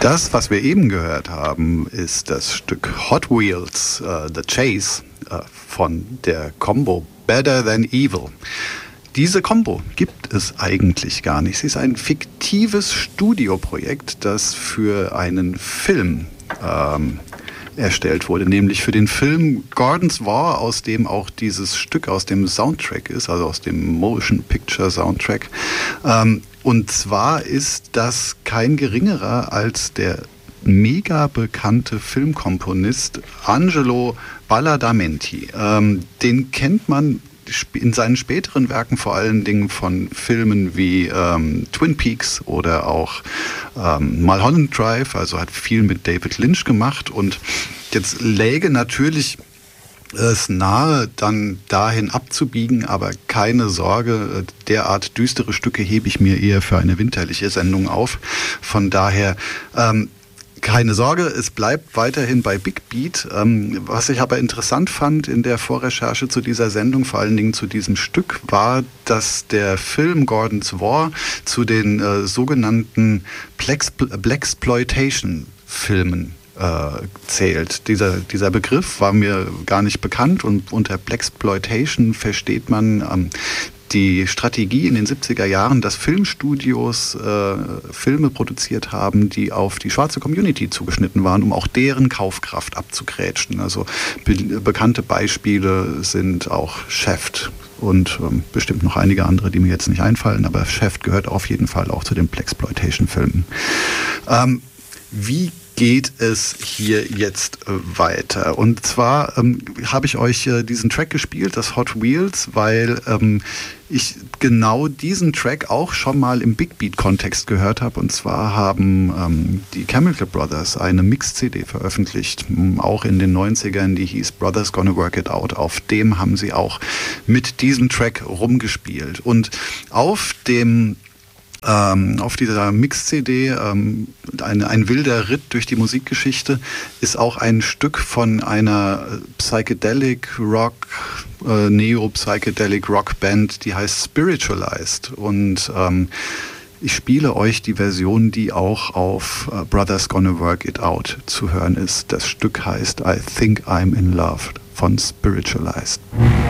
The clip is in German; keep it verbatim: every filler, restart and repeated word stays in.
Das, was wir eben gehört haben, ist das Stück Hot Wheels, uh, The Chase, uh, von der Combo Better Than Evil. Diese Combo gibt es eigentlich gar nicht. Sie ist ein fiktives Studioprojekt, das für einen Film ähm, erstellt wurde, nämlich für den Film Gordon's War, aus dem auch dieses Stück aus dem Soundtrack ist, also aus dem Motion Picture Soundtrack. Ähm, und zwar ist das kein geringerer als der mega bekannte Filmkomponist Angelo Badalamenti. Ähm, den kennt man in seinen späteren Werken vor allen Dingen von Filmen wie ähm, Twin Peaks oder auch ähm, Mulholland Drive, also hat viel mit David Lynch gemacht, und jetzt läge natürlich es nahe, dann dahin abzubiegen, aber keine Sorge, derart düstere Stücke hebe ich mir eher für eine winterliche Sendung auf. Von daher ähm, keine Sorge, es bleibt weiterhin bei Big Beat. Ähm, was ich aber interessant fand in der Vorrecherche zu dieser Sendung, vor allen Dingen zu diesem Stück, war, dass der Film Gordon's War zu den äh, sogenannten Blaxploitation-Filmen äh, zählt. Dieser, dieser Begriff war mir gar nicht bekannt, und unter Blaxploitation versteht man ähm, die Strategie in den siebziger Jahren, dass Filmstudios äh, Filme produziert haben, die auf die schwarze Community zugeschnitten waren, um auch deren Kaufkraft abzugrätschen. Also be bekannte Beispiele sind auch Shaft und ähm, bestimmt noch einige andere, die mir jetzt nicht einfallen, aber Shaft gehört auf jeden Fall auch zu den Blaxploitation-Filmen. Ähm, wie geht es hier jetzt weiter? Und zwar ähm, habe ich euch äh, diesen Track gespielt, das Hot Wheels, weil ähm, ich genau diesen Track auch schon mal im Big Beat-Kontext gehört habe. Und zwar haben ähm, die Chemical Brothers eine Mix-C D veröffentlicht, auch in den neunzigern, die hieß Brothers Gonna Work It Out. Auf dem haben sie auch mit diesem Track rumgespielt. Und auf dem Ähm, auf dieser Mix-C D, ähm, ein, ein wilder Ritt durch die Musikgeschichte, ist auch ein Stück von einer Psychedelic Rock, äh, Neo-Psychedelic Rock Band, die heißt Spiritualized. Und ähm, ich spiele euch die Version, die auch auf uh, Brothers Gonna Work It Out zu hören ist. Das Stück heißt I Think I'm in Love von Spiritualized.